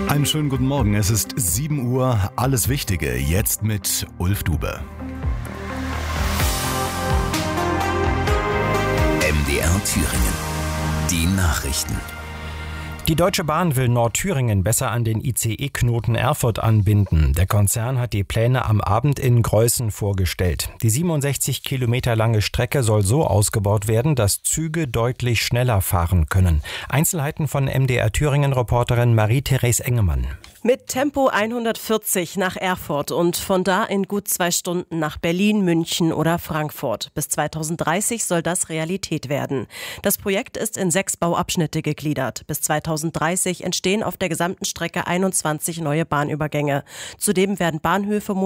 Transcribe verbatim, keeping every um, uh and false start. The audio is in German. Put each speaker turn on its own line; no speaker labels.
Einen schönen guten Morgen, es ist sieben Uhr, alles Wichtige jetzt mit Ulf Dube.
M D R Thüringen, die Nachrichten.
Die Deutsche Bahn will Nordthüringen besser an den I C E-Knoten Erfurt anbinden. Der Konzern hat die Pläne am Abend in Greußen vorgestellt. Die siebenundsechzig Kilometer lange Strecke soll so ausgebaut werden, dass Züge deutlich schneller fahren können. Einzelheiten von M D R Thüringen-Reporterin Marie-Therese Engemann.
Mit Tempo hundertvierzig nach Erfurt und von da in gut zwei Stunden nach Berlin, München oder Frankfurt. Bis zweitausenddreißig soll das Realität werden. Das Projekt ist in sechs Bauabschnitte gegliedert. Bis zweitausenddreißig entstehen auf der gesamten Strecke einundzwanzig neue Bahnübergänge. Zudem werden Bahnhöfe